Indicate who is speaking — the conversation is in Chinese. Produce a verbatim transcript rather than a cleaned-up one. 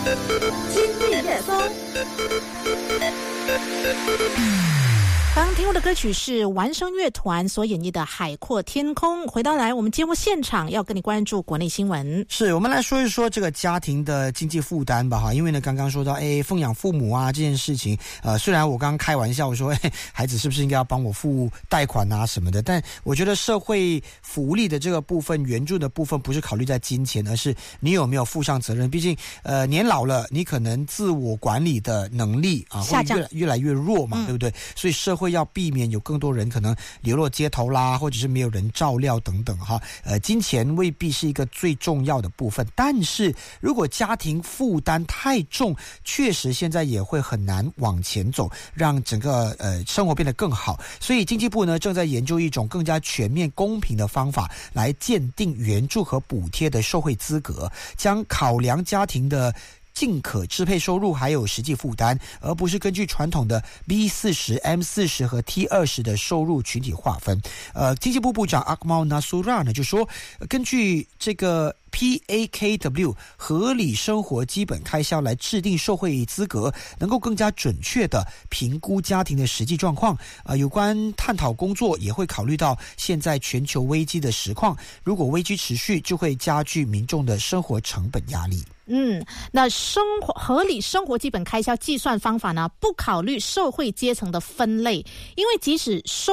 Speaker 1: 今日热搜。
Speaker 2: 刚刚听过的歌曲是完声乐团所演绎的《海阔天空》。回到来我们节目现场，要跟你关注国内新闻。
Speaker 3: 是，我们来说一说这个家庭的经济负担吧哈。因为呢，刚刚说到哎，奉养父母啊这件事情，呃，虽然我刚刚开玩笑说，哎，孩子是不是应该要帮我付贷款啊什么的，但我觉得社会福利的这个部分、援助的部分，不是考虑在金钱，而是你有没有负上责任。毕竟，呃，年老了，你可能自我管理的能力啊会越来越来越弱嘛，嗯、对不对？所以社会要避免有更多人可能流落街头啦，或者是没有人照料等等哈。呃，金钱未必是一个最重要的部分，但是如果家庭负担太重，确实现在也会很难往前走，让整个呃生活变得更好。所以经济部呢正在研究一种更加全面、公平的方法来鉴定援助和补贴的受惠资格，将考量家庭的净可支配收入还有实际负担，而不是根据传统的 B 四十、M 四十 和 T 二十 的收入群体划分。呃，经济部部长 Akmal Nasrullah 呢就说，根据这个P A K W 合理生活基本开销来制定受惠资格，能够更加准确地评估家庭的实际状况。呃，有关探讨工作也会考虑到现在全球危机的实况，如果危机持续，就会加剧民众的生活成本压力。
Speaker 2: 嗯，那生活合理生活基本开销计算方法呢，不考虑社会阶层的分类，因为即使收